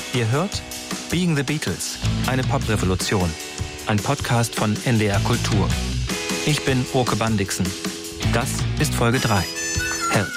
Ihr hört Being the Beatles, eine Poprevolution. Ein Podcast von NDR Kultur. Ich bin Oke Bandixen. Das ist Folge 3. Help.